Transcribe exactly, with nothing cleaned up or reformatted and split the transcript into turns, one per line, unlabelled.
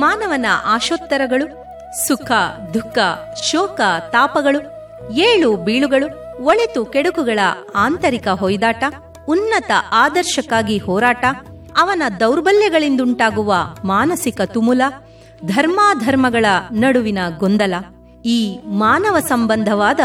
ಮಾನವನ ಆಶೋತ್ತರಗಳು ಸುಖ ದುಃಖ ಶೋಕ ತಾಪಗಳು ಏಳು ಬೀಳುಗಳು ಒಳಿತು ಕೆಡುಕುಗಳ ಆಂತರಿಕ ಹೊಯ್ದಾಟ ಉನ್ನತ ಆದರ್ಶಕ್ಕಾಗಿ ಹೋರಾಟ ಅವನ ದೌರ್ಬಲ್ಯಗಳಿಂದುಂಟಾಗುವ ಮಾನಸಿಕ ತುಮುಲ ಧರ್ಮಾಧರ್ಮಗಳ ನಡುವಿನ ಗೊಂದಲ ಈ ಮಾನವ ಸಂಬಂಧವಾದ